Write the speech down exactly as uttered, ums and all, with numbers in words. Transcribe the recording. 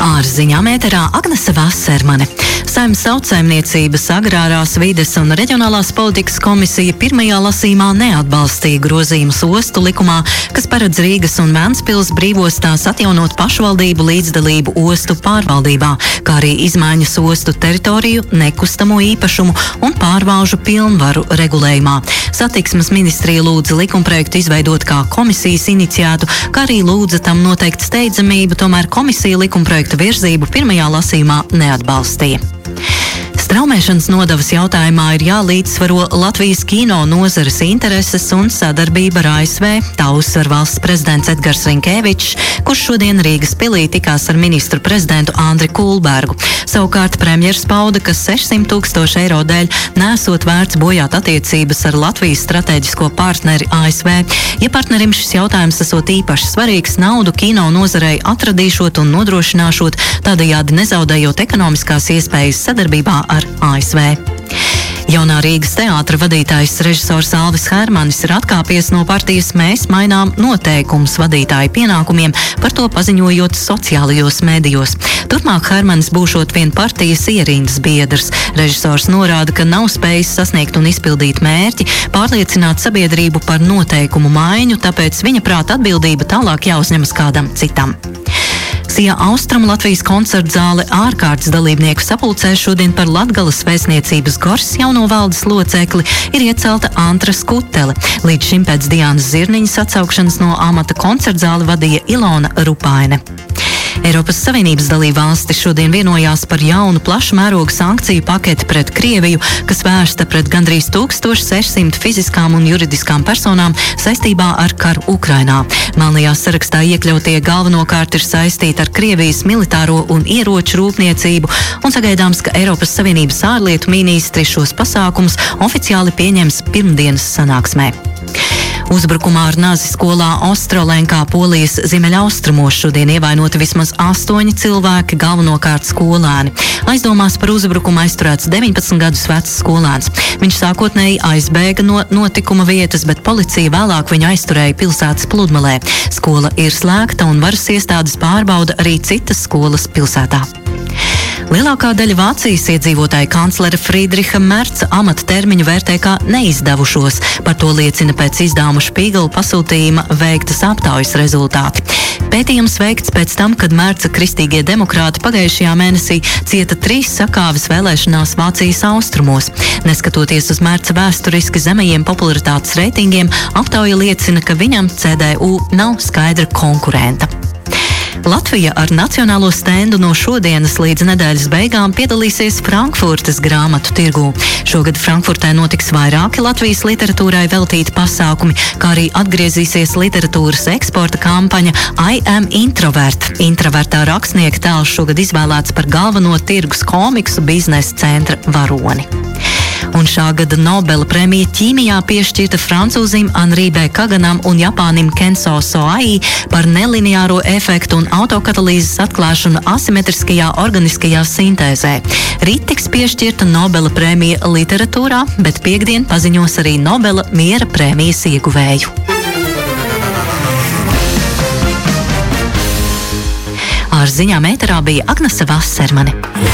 Ārziņām ēterā Agnese Vasermane. Saeimas Sautsaimniecības, Agrārās vides un Reģionālās politikas komisija pirmajā lasījumā neatbalstīja grozījumus ostu likumā, kas paredz Rīgas un Ventspils brīvostās atjaunot pašvaldību līdzdalību ostu pārvaldībā, kā arī izmaiņas ostu teritoriju, nekustamo īpašumu un pārvalžu pilnvaru regulējumā. Satiksmes ministrija lūdza likumprojektu izveidot kā komisijas iniciētu, kā arī lūdza tam noteikt steidzamību, tomēr komisija likumprojektu virzību pirmajā lasījumā neatbalstīja. Straumēšanas nodevas jautājumā ir jālīdzsvaro Latvijas kino nozares intereses un sadarbība ar A S V. Tā uzsver valsts prezidents Edgars Rinkēvičs, kurš šodien Rīgas pilī tikās ar ministru prezidentu Andri Kulbergu. Savukārt premjers pauda, ka sešsimt tūkstoši eiro dēļ nesot vērts bojāt attiecības ar Latvijas strateģisko partneri A S V. Ja partnerim šis jautājums esot īpaši svarīgs, naudu kino nozarei atradīšot un nodrošināšot, tādējādi nezaudējot ekonomiskās iespējas sadarbībā ar A S V. Jaunā Rīgas teātra vadītājs režisors Alvis Hermanis ir atkāpies no partijas Mēs mainām noteikumus vadītāju pienākumiem, par to paziņojot sociālajos medijos. Turpmāk Hermanis būšot vien partijas ierindas biedrs. Režisors norāda, ka nav spējis sasniegt un izpildīt mērķi, pārliecināt sabiedrību par noteikumu maiņu, tāpēc viņa prāta atbildība tālāk jāuzņemas kādam citam. Sija Austrumu Latvijas koncertzāle ārkārtas dalībnieku sapulcē šodien par Latgales vēstniecības Gors jauno valdes locekli ir iecelta Antra Skutele. Līdz šim pēc Diānas Zirniņas atsaukšanas no amata koncertzāli vadīja Ilona Rupaine. Eiropas Savienības dalībvalstis šodien vienojās par jaunu plašu mērogu sankciju paketi pret Krieviju, kas vērsta pret gandrīz tūkstoš sešsimt fiziskām un juridiskām personām saistībā ar karu Ukrainā. Melnajā sarakstā iekļautie galvenokārt ir saistīti ar Krievijas militāro un ieroču rūpniecību, un sagaidāms, ka Eiropas Savienības ārlietu ministri šos pasākumus oficiāli pieņems pirmdienas sanāksmē. Uzbrukumā ar nazi skolā Ostrolenkā Polijas ziemeļaustrumos šodien ievainoti vismaz astoņi cilvēki, galvenokārt skolēni. Aizdomās par uzbrukumu aizturēts deviņpadsmit gadus vecs skolēns. Viņš sākotnēji aizbēga no notikuma vietas, bet policija vēlāk viņu aizturēja pilsētas pludmalē. Skola ir slēgta un varas iestādes pārbauda arī citas skolas pilsētā. Lielākā daļa Vācijas iedzīvotāju kanclera Friedriha Merca amata termiņu vērtē kā neizdevušos. Par to liecina pēc izdevuma Špīgela pasūtījuma veiktas aptaujas rezultāti. Pētījums veikts pēc tam, kad Merca kristīgie demokrāti pagājušajā mēnesī cieta trīs sakāves vēlēšanās Vācijas austrumos. Neskatoties uz Merca vēsturiski zemajiem popularitātes reitingiem, aptauja liecina, ka viņam C D U nav skaidra konkurenta. Latvija ar nacionālo stendu no šodienas līdz nedēļas beigām piedalīsies Frankfurtes grāmatu tirgū. Šogad Frankfurtē notiks vairāki Latvijas literatūrai veltīti pasākumi, kā arī atgriezīsies literatūras eksporta kampaņa I am introvert. Introvertā rakstnieka tēls šogad izvēlēts par galveno tirgus komiksu biznesa centra varoni. Un šā gada Nobela prēmija ķīmijā piešķirta francūzim Henri B. Kaganam un Japānim Kenso Soai par nelineāro efektu un autokatalīzes atklāšanu asimetriskajā organiskajā sintēzē. Rīt tiks piešķirta Nobela prēmija literatūrā, bet piekdien paziņos arī Nobela miera prēmijas ieguvēju. Ārziņām ēterā bija Agnese Vasermane.